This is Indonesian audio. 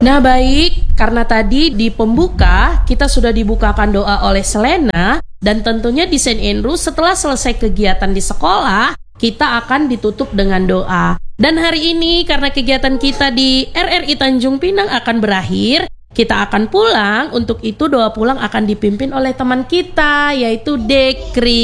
Nah baik, karena tadi di pembuka kita sudah dibukakan doa oleh Selena, dan tentunya di Saint Andrew setelah selesai kegiatan di sekolah, kita akan ditutup dengan doa. Dan hari ini karena kegiatan kita di RRI Tanjung Pinang akan berakhir, kita akan pulang. Untuk itu doa pulang akan dipimpin oleh teman kita, yaitu Dekri.